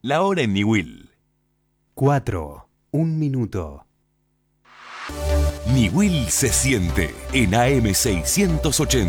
La hora en Niwil. 4, 1 minuto. Niwil se siente en AM 680.